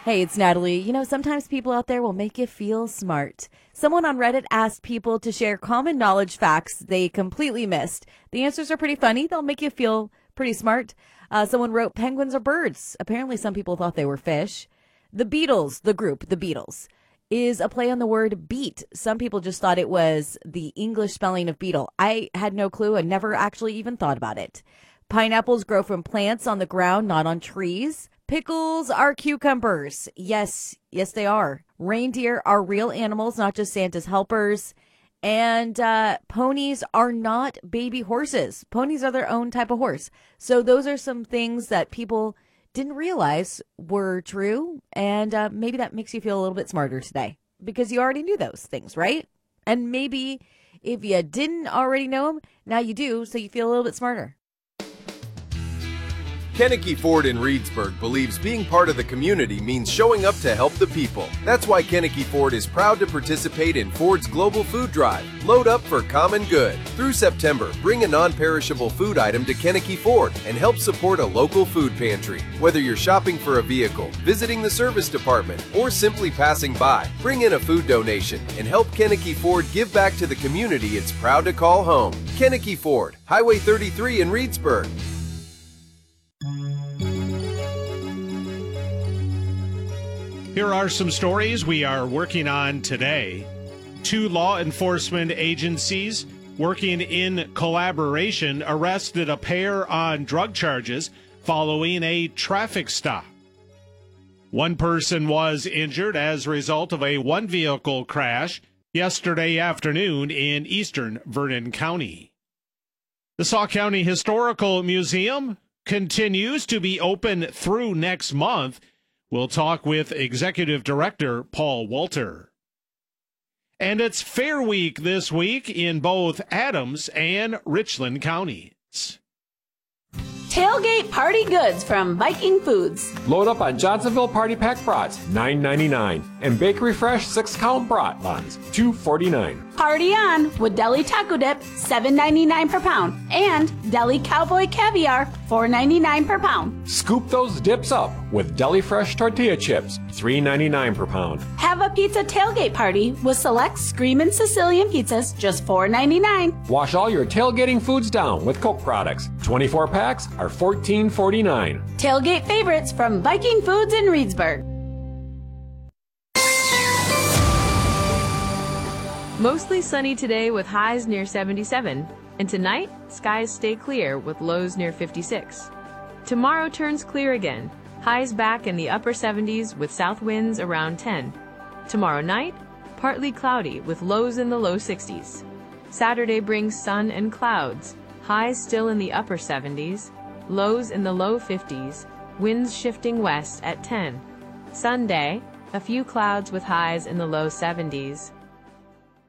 Hey, it's Natalie. Sometimes people out there will make you feel smart. Someone on Reddit asked people to share common knowledge facts they completely missed. The answers are pretty funny. They'll make you feel pretty smart. Someone wrote penguins are birds. Apparently some people thought they were fish. The Beatles, the group, the Beatles, is a play on the word beat. Some people just thought it was the English spelling of beetle. I had no clue and never actually even thought about it. Pineapples grow from plants on the ground, not on trees. Pickles are cucumbers. Yes, they are. Reindeer are real animals, not just Santa's helpers. And ponies are not baby horses. Ponies are their own type of horse. So those are some things that people didn't realize were true. And maybe that makes you feel a little bit smarter today because you already knew those things, right? And maybe if you didn't already know them, now you do, so you feel a little bit smarter. Kennecke Ford in Reedsburg believes being part of the community means showing up to help the people. That's why Kennecke Ford is proud to participate in Ford's Global Food Drive. Load up for common good. Through September, bring a non-perishable food item to Kennecke Ford and help support a local food pantry. Whether you're shopping for a vehicle, visiting the service department, or simply passing by, bring in a food donation and help Kennecke Ford give back to the community it's proud to call home. Kennecke Ford, Highway 33 in Reedsburg. Here are some stories we are working on today. 2 law enforcement agencies working in collaboration arrested a pair on drug charges following a traffic stop. 1 person was injured as a result of a one-vehicle crash yesterday afternoon in eastern Vernon County. The Sauk County Historical Museum continues to be open through next month. We'll talk with Executive Director Paul Walter. And it's Fair Week this week in both Adams and Richland counties. Tailgate party goods from Viking Foods. Load up on Johnsonville Party Pack brats, $9.99. And Bakery Fresh 6-count brat buns, $2.49. Party on with Deli Taco Dip, $7.99 per pound. And Deli Cowboy Caviar, $4.99 per pound. Scoop those dips up with Deli Fresh tortilla chips, $3.99 per pound. Have a pizza tailgate party with select Screamin' Sicilian pizzas, just $4.99. Wash all your tailgating foods down with Coke products. 24 packs are $14.49. Tailgate favorites from Viking Foods in Reedsburg. Mostly sunny today with highs near 77. And tonight, skies stay clear with lows near 56. Tomorrow turns clear again. Highs back in the upper 70s with south winds around 10. Tomorrow night, partly cloudy with lows in the low 60s. Saturday brings sun and clouds. Highs still in the upper 70s. Lows in the low 50s. Winds shifting west at 10. Sunday, a few clouds with highs in the low 70s.